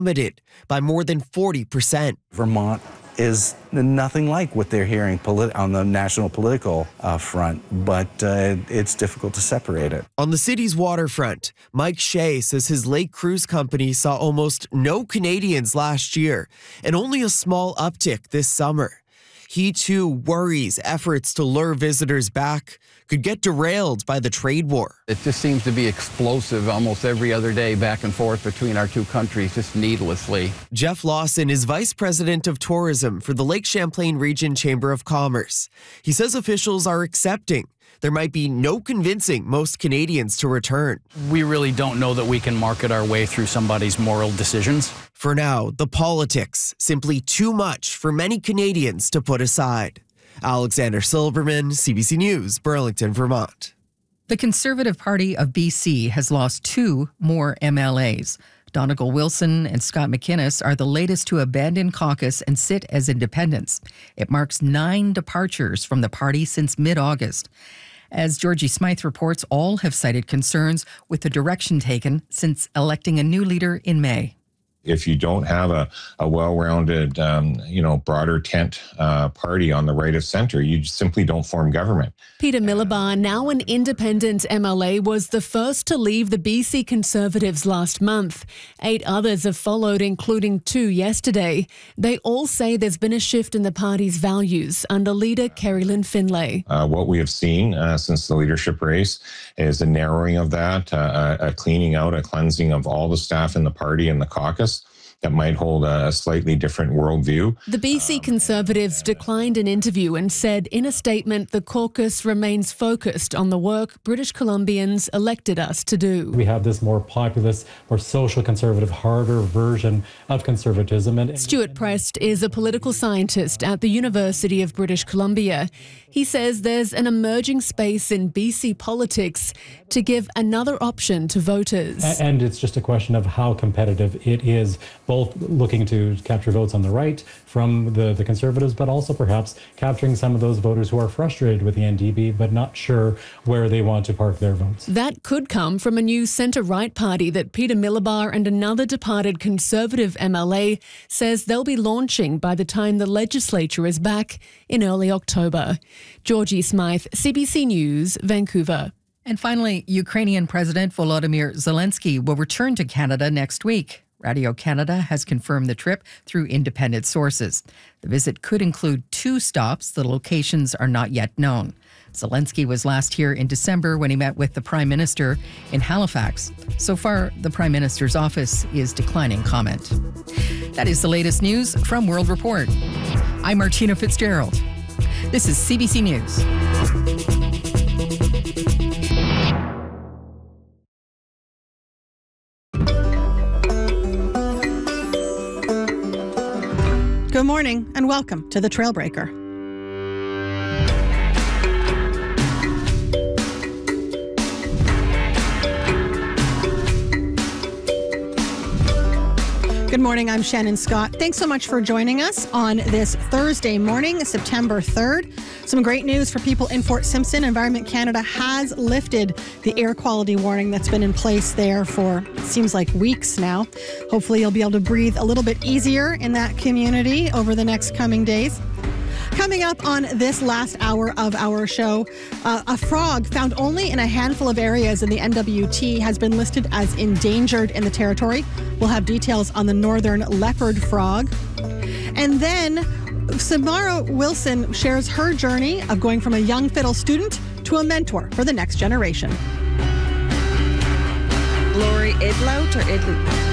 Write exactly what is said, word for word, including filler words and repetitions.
plummeted by more than forty percent. Vermont is nothing like what they're hearing polit- on the national political uh, front, but uh, it's difficult to separate it. On the city's waterfront, Mike Shea says his lake cruise company saw almost no Canadians last year and only a small uptick this summer. He too worries efforts to lure visitors back could get derailed by the trade war. It just seems to be explosive almost every other day, back and forth between our two countries, just needlessly. Jeff Lawson is vice president of tourism for the Lake Champlain Region Chamber of Commerce. He says officials are accepting there might be no convincing most Canadians to return. We really don't know that we can market our way through somebody's moral decisions. For now, the politics, simply too much for many Canadians to put aside. Alexander Silverman, C B C News, Burlington, Vermont. The Conservative Party of B C has lost two more M L As. Donegal Wilson and Scott McInnes are the latest to abandon caucus and sit as independents. It marks nine departures from the party since mid-August. As Georgie Smythe reports, all have cited concerns with the direction taken since electing a new leader in May. If you don't have a, a well-rounded, um, you know, broader tent uh, party on the right of center, you simply don't form government. Peter Millibar, now an independent M L A, was the first to leave the B C Conservatives last month. Eight others have followed, including two yesterday. They all say there's been a shift in the party's values under leader Kerry Lynn Finlay. Uh, what we have seen uh, since the leadership race is a narrowing of that, uh, a cleaning out, a cleansing of all the staff in the party and the caucus that might hold a slightly different worldview. The B C Conservatives declined an interview and said in a statement the caucus remains focused on the work British Columbians elected us to do. We have this more populist, more social conservative, harder version of conservatism. And Stuart Prest is a political scientist at the University of British Columbia. He says there's an emerging space in B C politics to give another option to voters. And it's just a question of how competitive it is, both looking to capture votes on the right from the, the Conservatives, but also perhaps capturing some of those voters who are frustrated with the N D P, but not sure where they want to park their votes. That could come from a new centre-right party that Peter Millibar and another departed Conservative M L A says they'll be launching by the time the legislature is back in early October. Georgie Smythe, C B C News, Vancouver. And finally, Ukrainian President Volodymyr Zelensky will return to Canada next week. Radio Canada has confirmed the trip through independent sources. The visit could include two stops. The locations are not yet known. Zelensky was last here in December when he met with the Prime Minister in Halifax. So far, the Prime Minister's office is declining comment. That is the latest news from World Report. I'm Martina Fitzgerald. This is C B C News. Good morning and welcome to the Trailbreaker. Good morning, I'm Shannon Scott. Thanks so much for joining us on this Thursday morning, September third. Some great news for people in Fort Simpson. Environment Canada has lifted the air quality warning that's been in place there for, it seems like, weeks now. Hopefully you'll be able to breathe a little bit easier in that community over the next coming days. Coming up on this last hour of our show, uh, a frog found only in a handful of areas in the N W T has been listed as endangered in the territory. We'll have details on the northern leopard frog. And then Samara Wilson shares her journey of going from a young fiddle student to a mentor for the next generation. Lori Idlout or Idlout?